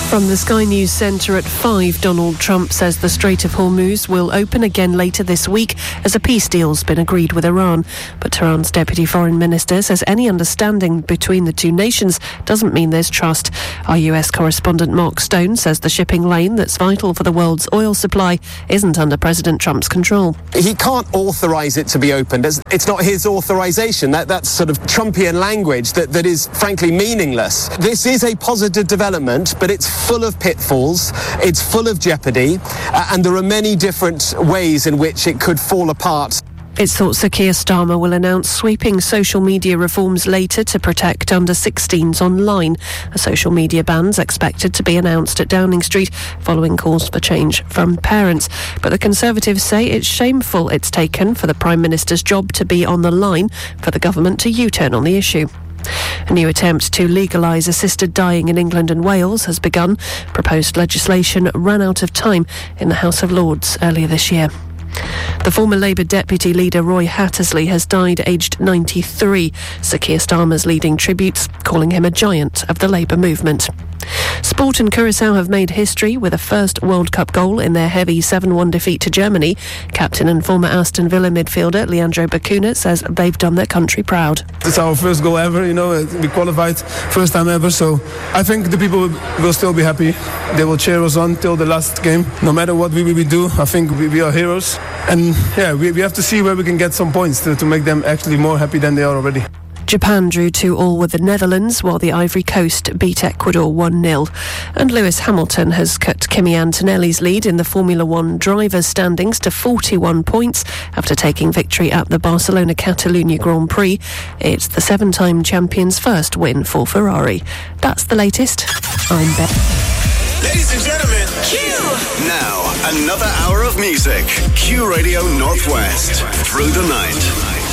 From the Sky News Centre at 5, Donald Trump says the Strait of Hormuz will open again later this week as a peace deal's been agreed with Iran. But Tehran's Deputy Foreign Minister says any understanding between the two nations doesn't mean there's trust. Our US correspondent Mark Stone says the shipping lane that's vital for the world's oil supply isn't under President Trump's control. He can't authorise it to be opened. It's not his authorisation. That's sort of Trumpian language that is frankly meaningless. This is a positive development, but it's full of pitfalls, it's full of jeopardy, and there are many different ways in which it could fall apart. It's thought Sir Keir Starmer will announce sweeping social media reforms later to protect under-16s online. A social media ban's expected to be announced at Downing Street following calls for change from parents. But the Conservatives say it's shameful it's taken for the Prime Minister's job to be on the line for the government to U-turn on the issue. A new attempt to legalise assisted dying in England and Wales has begun. Proposed legislation ran out of time in the House of Lords earlier this year. The former Labour deputy leader Roy Hattersley has died aged 93. Sir Keir Starmer's leading tributes, calling him a giant of the Labour movement. Sport and Curaçao have made history with a first World Cup goal in their heavy 7-1 defeat to Germany. Captain and former Aston Villa midfielder Leandro Bacuna says they've done their country proud. It's our first goal ever, we qualified first time ever, so I think the people will still be happy. They will cheer us on till the last game. No matter what we do, I think we are heroes. And we have to see where we can get some points to make them actually more happy than they are already. Japan drew 2-2 with the Netherlands, while the Ivory Coast beat Ecuador 1-0. And Lewis Hamilton has cut Kimi Antonelli's lead in the Formula One drivers' standings to 41 points after taking victory at the Barcelona-Catalunya Grand Prix. It's the 7-time champion's first win for Ferrari. That's the latest. I'm Beth. Ladies and gentlemen, Q! Now, another hour of music. Q Radio Northwest. Through the night.